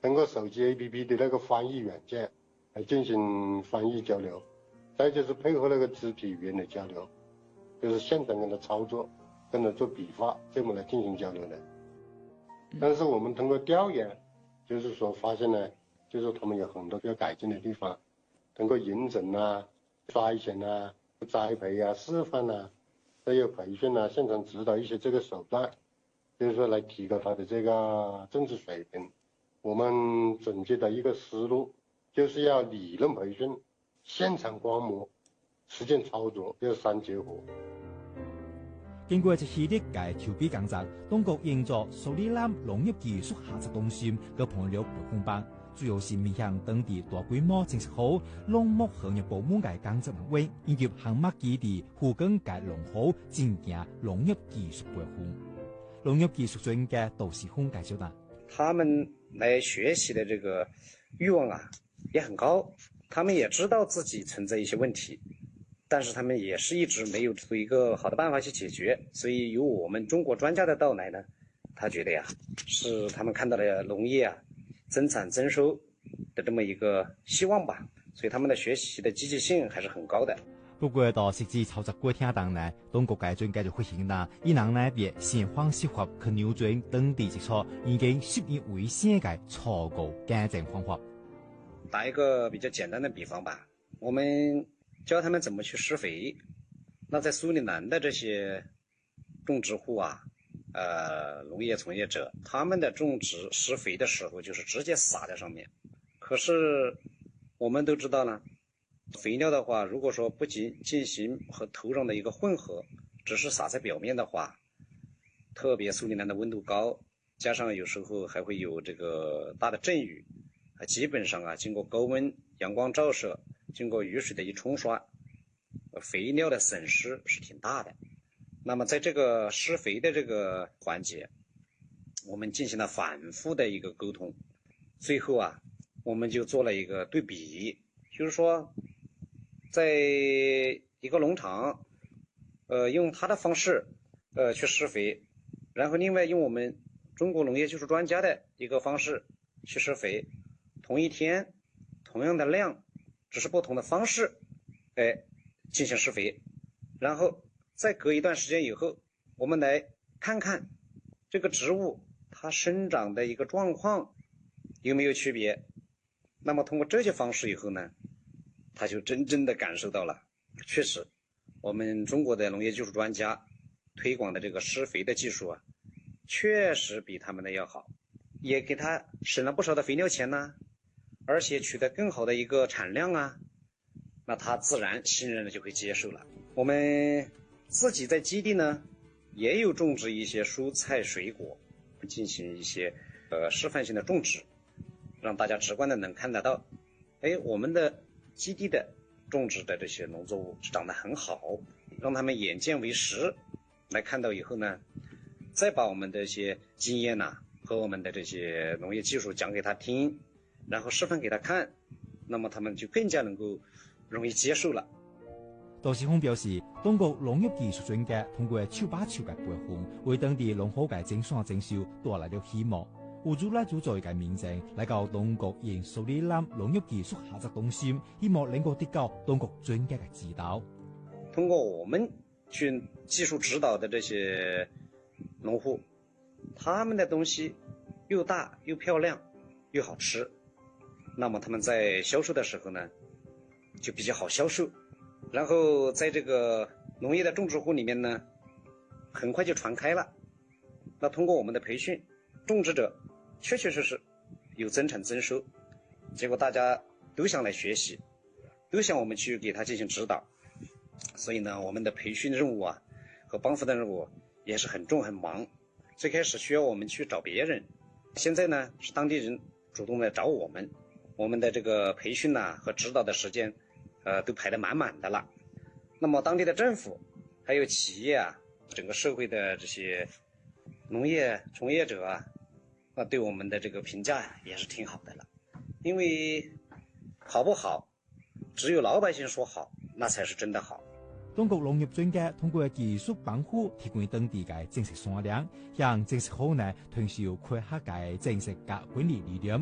通过手机 APP 的那个翻译软件来进行翻译交流，再就是配合那个肢体语言的交流，就是现场跟他操作，跟他做笔画，这么来进行交流的。但是我们通过调研，就是说发现呢，就是他们有很多要改进的地方，通过引诊啊、筛选啊、栽培啊、示范啊，还有培训啊、现场指导一些这个手段，就是说来提高他的这个政治水平。我们总结的一个思路，就是要理论培训、现场观摩、实践操作，要三结合。 經過一系列嘅籌備工作，當局營造蘇里南農業技術合作中心嘅朋友培訓班，主要是面向當地大規模建設好農牧行業部門嘅工作單位，以及項目基地附近嘅農戶進行農業技術培訓。農業技術專家杜世峰介紹啦， 他們來學習的這個慾望啊也很高，他們也知道自己存在一些問題。但是他們也是一直沒有出一個好的辦法去解決，所以由我們中國專家的到來呢，他覺得呀，是他們看到了農業啊增產增收的這麼一個希望吧，所以他們的學習的積極性還是很高的。 不過到實際操作過程當中呢，當局嘅專家就發現啦，以能呢別先方適合去扭轉當地基礎已經習以為常嘅錯誤改正方法。 打一個比較簡單的比方吧，我們教他們怎麼去施肥。那在蘇里南的這些種植戶啊，農業從業者，他們的種植施肥的時候就是直接撒在上面。可是我們都知道呢，肥料的話，如果說不進行和土壤的一個混合，只是撒在表面的話，特別蘇里南的溫度高，加上有時候還會有這個大的陣雨，基本上啊，經過高溫、陽光照射，經過雨水的一沖刷，肥料的損失是挺大的。那麼在這個施肥的這個環節，我們進行了反覆的一個溝通，最後啊，我們就做了一個對比，就是說在一個農場用他的方式去施肥，然後另外用我們中國農業技術專家的一個方式去施肥，同一天同樣的量，只是不同的方式進行施肥，然後再隔一段時間以後，我們來看看這個植物它生長的一個狀況有沒有區別。那麼通過這些方式以後呢，他就真正的感受到了，確實我們中國的農業技術專家推廣的這個施肥的技術啊，確實比他們的要好，也給他省了不少的肥料錢呢，而且取得更好的一個產量啊，那他自然信任的就會接受了。我們自己在基地呢也有種植一些蔬菜水果，進行一些示範性的種植，讓大家直觀的能看得到，我們的基地的種植的這些農作物長得很好，讓他們眼見為實，來看到以後呢，再把我們的一些經驗啊和我們的這些農業技術講給他聽，然後示範給他看，那麼他們就更加能夠容易接受了。 杜世峰表示，當局農業技術專家通過手把手嘅培訓，為當地農戶嘅精算徵收帶來了希望。有主來主在嘅民眾來到當局沿蘇里南農業技術合作中心，希望能夠得到當局專家嘅指導。 通過我們去技術指導的這些農戶，他們的東西又大又漂亮又好吃，那麼他們在銷售的時候呢，就比較好銷售。然後在這個農業的種植戶裡面呢，很快就傳開了。那通過我們的培訓，種植者確確實實有增產增收，結果大家都想來學習，都想我們去給他進行指導。所以呢，我們的培訓任務啊和幫扶的任務也是很重很忙。最開始需要我們去找別人，現在呢是當地人主動來找我們。我們的這個培訓啊和指導的時間都排得滿滿的了。那麼當地的政府還有企業啊，整個社會的這些農業從業者啊，對我們的這個評價也是挺好的了。因為好不好，只有老百姓說好，那才是真的好。 當局農業專家通過技術幫扶，提供當地嘅政策數量，讓政策後呢，同時有開發嘅政策及管理理念。